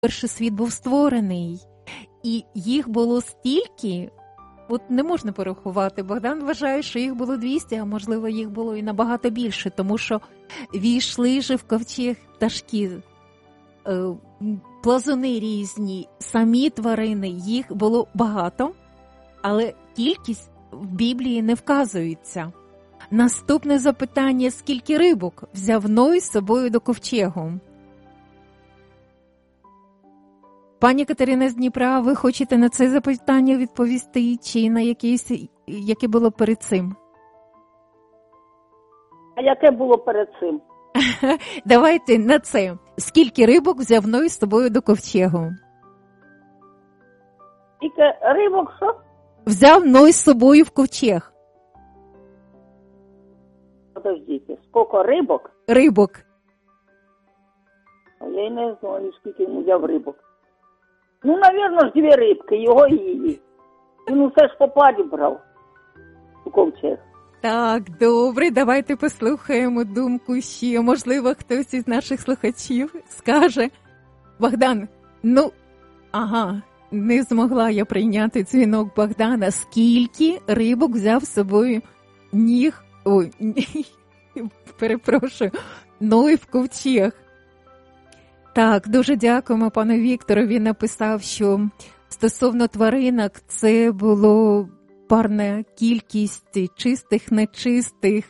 перший світ був створений. І їх було стільки, от не можна порахувати. Богдан вважає, що їх було 200, а можливо їх було і набагато більше, тому що війшли же в ковчег пташки, плазуни різні, самі тварини, їх було багато, але кількість в Біблії не вказується. Наступне запитання: скільки рибок взяв Ной з собою до ковчегу? Пані Катерина з Дніпра, ви хочете на це запитання відповісти, чи на якесь, яке було перед цим? А яке було перед цим? Давайте на це. Скільки рибок взяв Ной з собою до ковчегу? Скільки рибок, що? Взяв Ной з собою в ковчег. Подождіть, скільки рибок? Рибок. А я й не знаю, скільки він взяв рибок. Ну, навірно ж, 2 рибки, його і її. Він усе ж по парі брав у ковчег. Так, добре, давайте послухаємо думку ще. Можливо, хтось із наших слухачів скаже. Богдан, не змогла я прийняти дзвінок Богдана. Скільки рибок взяв з собою Ной в ковчег? Так, дуже дякуємо пану Віктору. Він написав, що стосовно тваринок це було парна кількість чистих, нечистих.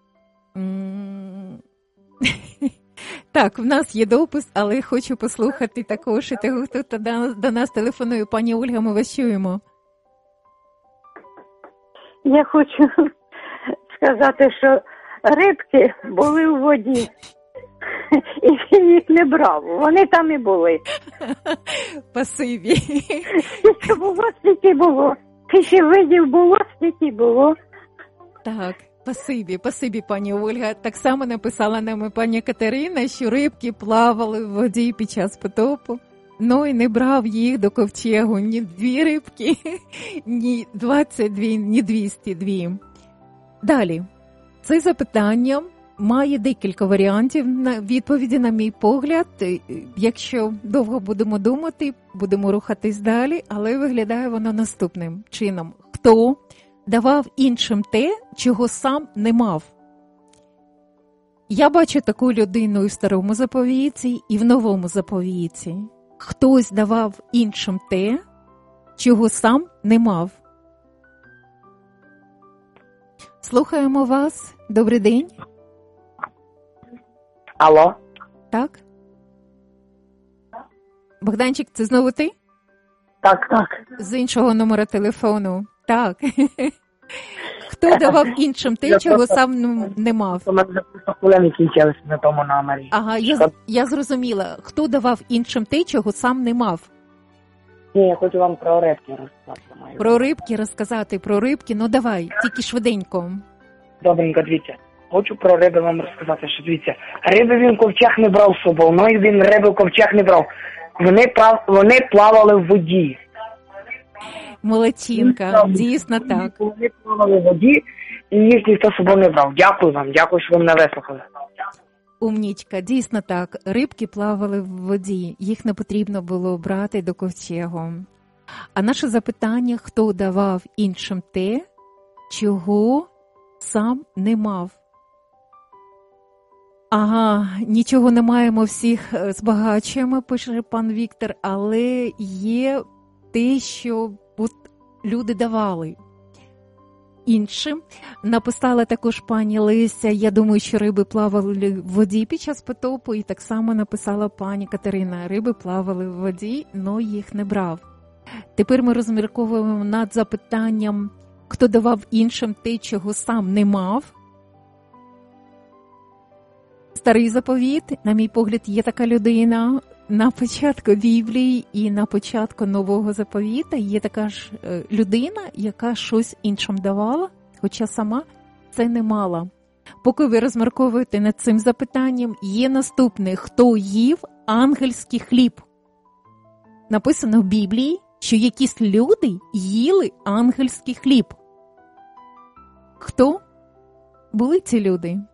Так, в нас є допис, але хочу послухати також і того, хто до нас телефонує. Пані Ольга, ми вас чуємо. Я хочу сказати, що рибки були у воді. І він їх не брав. Вони там і були. Спасибі. Скільки було, стільки було. Скільки видів було, стільки було. Так, спасибі, пані Ольга. Так само написала нам і пані Катерина, що рибки плавали в воді під час потопу. Ной не брав їх до ковчегу. Ні 2 рибки, ні 22, ні 202. Далі. Це запитання має декілька варіантів на відповіді, на мій погляд. Якщо довго будемо думати, будемо рухатись далі, але виглядає воно наступним чином. Хто давав іншим те, чого сам не мав? Я бачу таку людину і в Старому Заповіті, і в Новому Заповіті. Хтось давав іншим те, чого сам не мав. Слухаємо вас. Добрий день. Алло? Так? Богданчик, це знову ти? Так. З іншого номера телефону. Так. Хто давав іншим те, чого сам не мав? У мене просто хвилини кінчилися на тому номері. Ага, я зрозуміла. Хто давав іншим те, чого сам не мав? Ні, я хочу вам про рибки розказати. Про рибки розказати, про рибки? Ну давай, тільки швиденько. Добренько, дивіться. Хочу про риби вам розказати, що дивіться. Риби він ковчег не брав з собою, ну і він риби в ковчег не брав. Вони плавали в воді. Молодчинка, дійсно так. Вони плавали в воді, і їх ніхто з собою не брав. Дякую вам, дякую, що ви мене вислухали. Умнічка, дійсно так. Рибки плавали в воді, їх не потрібно було брати до ковчегу. А наше запитання, хто давав іншим те, чого сам не мав? Ага, нічого не маємо, всіх збагачуємо, пише пан Віктор, але є те, що люди давали іншим. Написала також пані Леся, я думаю, що риби плавали в воді під час потопу, і так само написала пані Катерина, риби плавали в воді, но їх не брав. Тепер ми розмірковуємо над запитанням, хто давав іншим те, чого сам не мав. Старий заповіт, на мій погляд, є така людина. На початку Біблії і на початку Нового заповіта є така ж людина, яка щось іншим давала, хоча сама це не мала. Поки ви розмірковуєте над цим запитанням, є наступне: хто їв ангельський хліб? Написано в Біблії, що якісь люди їли ангельський хліб. Хто були ці люди?